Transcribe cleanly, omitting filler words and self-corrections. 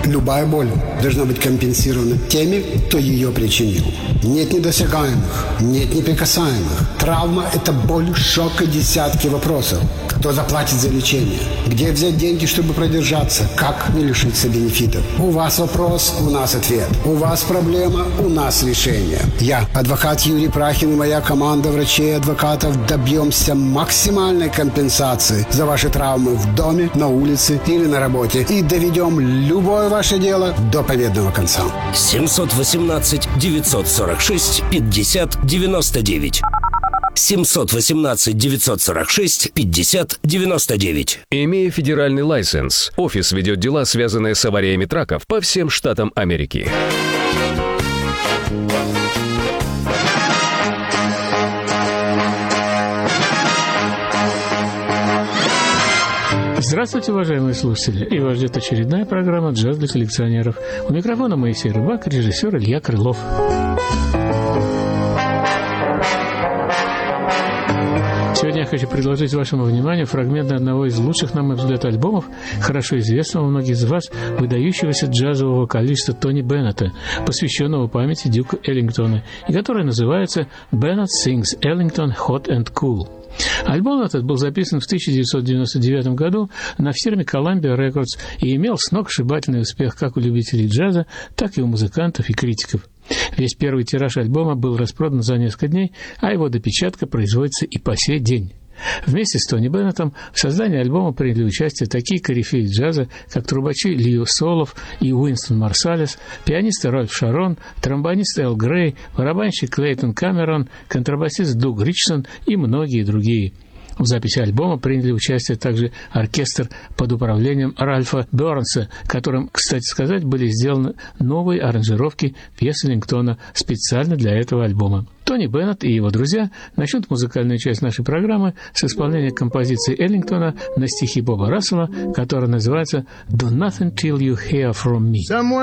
Любая боль должна быть компенсирована теми, кто ее причинил. Нет недосягаемых, нет неприкасаемых. Травма – это боль, шок и десятки вопросов. Кто заплатит за лечение? Где взять деньги, чтобы продержаться? Как не лишиться бенефитов? У вас вопрос, у нас ответ. У вас проблема, у нас решение. Я, адвокат Юрий Прахин и моя команда врачей и адвокатов добьемся максимальной компенсации за ваши травмы в доме, на улице или на работе. И доведем любое ваше дело до победного конца. 718-946-50-99. 718-946-50-99. Имея федеральный лайсенс, офис ведет дела, связанные с авариями траков по всем штатам Америки. Здравствуйте, уважаемые слушатели! И вас ждет очередная программа «Джаз для коллекционеров». У микрофона Моисей Рыбак, режиссер Илья Крылов. Сегодня я хочу предложить вашему вниманию фрагменты одного из лучших, на мой взгляд, альбомов, хорошо известного многим из вас, выдающегося джазового вокалиста Тони Беннета, посвященного памяти Дюка Эллингтона, и который называется «Bennett Sings Ellington Hot and Cool». Альбом этот был записан в 1999 году на фирме Columbia Records и имел сногсшибательный успех как у любителей джаза, так и у музыкантов и критиков. Весь первый тираж альбома был распродан за несколько дней, а его допечатка производится и по сей день. Вместе с Тони Беннетом в создании альбома приняли участие такие корифеи джаза, как трубачи Лио Солов и Уинстон Марсалес, пианисты Ральф Шарон, тромбонист Эл Грей, барабанщик Клейтон Камерон, контрабасист Дуг Ричсон и многие другие. В записи альбома приняли участие также оркестр под управлением Ральфа Бернса, которым, кстати сказать, были сделаны новые аранжировки пьес Эллингтона специально для этого альбома. Тони Беннет и его друзья начнут музыкальную часть нашей программы с исполнения композиции Эллингтона на стихи Боба Рассела, которая называется «Do Nothing Till You Hear From Me».